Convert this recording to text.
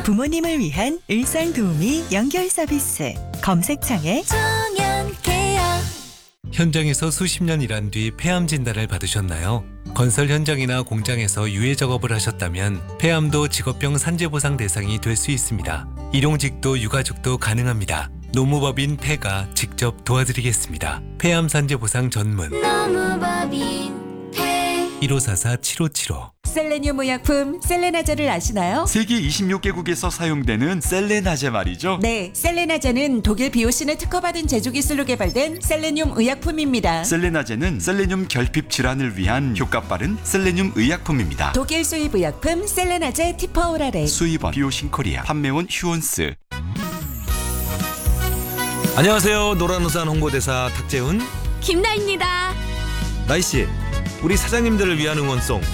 부모님을 위한 일상 도우미 연결 서비스. 검색창에 정연케어. 현장에서 수십 년 일한 뒤 폐암 진단을 받으셨나요? 건설 현장이나 공장에서 유해 작업을 하셨다면 폐암도 직업병 산재 보상 대상이 될 수 있습니다. 일용직도 유가족도 가능합니다. 노무법인 폐가 직접 도와드리겠습니다. 폐암 산재 보상 전문 노무법인 폐. 1544-7575. 셀레늄 의약품 셀레나제를 아시나요? 세계 26개국에서 사용되는 셀레나제 말이죠. 네, 셀레나제는 독일 비오신에 특허받은 제조 기술로 개발된 셀레늄 의약품입니다. 셀레나제는 셀레늄 결핍 질환을 위한 효과 빠른 셀레늄 의약품입니다. 독일 수입 의약품 셀레나제 티퍼오라레. 수입원 비오신코리아, 판매원 휴원스. 안녕하세요. 노란우산 홍보대사 탁재훈. 김나입니다. 나이씨, 우리 사장님들을 위한 응원송